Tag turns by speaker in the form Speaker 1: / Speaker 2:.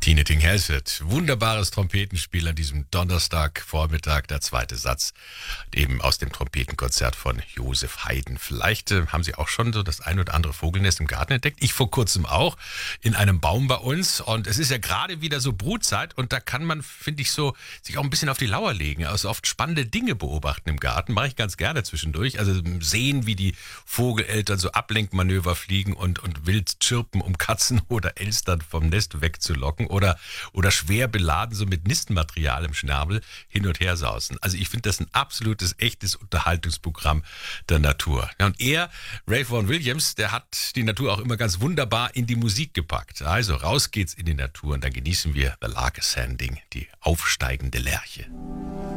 Speaker 1: Tine Ting-Helseth, wunderbares Trompetenspiel an diesem Donnerstagvormittag, der zweite Satz, eben aus dem Trompetenkonzert von Josef Haydn. Vielleicht haben Sie auch schon so das ein oder andere Vogelnest im Garten entdeckt. Ich vor kurzem auch, in einem Baum bei uns. Und es ist ja gerade wieder so Brutzeit und da kann man, finde ich, so sich auch ein bisschen auf die Lauer legen. Also oft spannende Dinge beobachten im Garten, mache ich ganz gerne zwischendurch. Also sehen, wie die Vogeleltern so Ablenkmanöver fliegen und wild chirpen, um Katzen oder Elstern vom Nest wegzulocken. Oder schwer beladen, so mit Nistenmaterial im Schnabel hin und her sausen. Also ich finde das ein absolutes, echtes Unterhaltungsprogramm der Natur. Ja, und Ray Vaughan Williams, der hat die Natur auch immer ganz wunderbar in die Musik gepackt. Also raus geht's in die Natur und dann genießen wir The Lark Ascending, die aufsteigende Lerche.